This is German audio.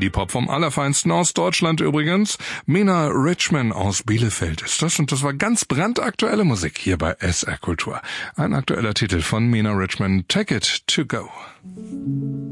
Indie-Pop vom Allerfeinsten aus Deutschland übrigens. Mena Richman aus Bielefeld ist das und das war ganz brandaktuelle Musik hier bei SR Kultur. Ein aktueller Titel von Mena Richman, Take It To Go.